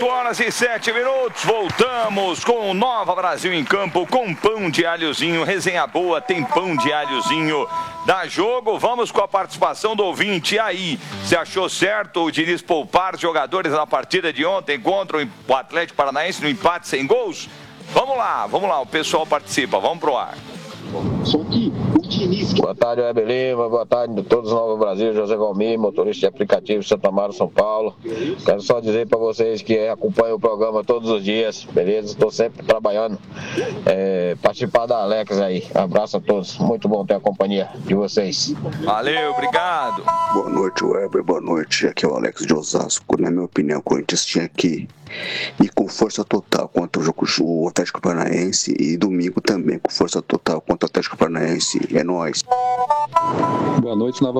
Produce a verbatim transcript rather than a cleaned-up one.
oito horas e sete minutos, voltamos com o Nova Brasil em campo, com pão de alhozinho, resenha boa, tem pão de alhozinho, dá jogo, vamos com a participação do ouvinte. E aí, você achou certo o Diniz poupar jogadores na partida de ontem contra o Atlético Paranaense no empate sem gols? Vamos lá, vamos lá, o pessoal participa, vamos pro ar. Só que o Diniz... Boa tarde, Web Lima. Boa tarde a todos do Nova Brasil. José Galmir, motorista de aplicativo Santa Amaro, São Paulo. Quero só dizer para vocês que acompanham o programa todos os dias, beleza? Estou sempre trabalhando, é, participar da Alex aí. Abraço a todos. Muito bom ter a companhia de vocês. Valeu, obrigado. Boa noite, Weber. Boa noite. Aqui é o Alex de Osasco. Na minha opinião, o Corinthians tinha que ir com força total contra o jogo o Atlético Paranaense e domingo também com força total contra o Atlético Paranaense. É nóis. Boa noite, Nova